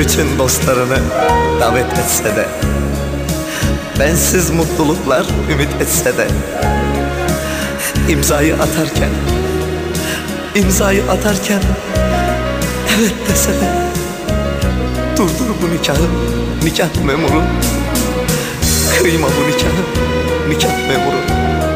bütün dostlarını davet etse de, bensiz mutluluklar ümit etse de, imzayı atarken evet dese de, durdur bu nikahı, nikah memuru, kıyma bu nikahı, nikah memuru.